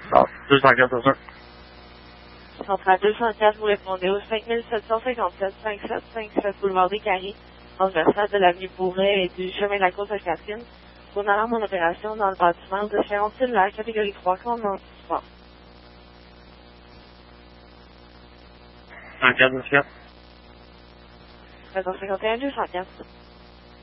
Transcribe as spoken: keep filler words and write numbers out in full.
Ah, deux cent quatre, c'est ça. Centrale deux cent quatre, vous répondez au cinq mille sept cent cinquante-sept, cinq cent cinquante-sept boulevard des Carrés, transversale de l'avenue Bourret et du chemin de la Côte à Catherine. Pour une alarme en opération dans le bâtiment de chez la catégorie trois, commandement sport. cent quatre, monsieur. treize cent cinquante et un, deux cent quatre.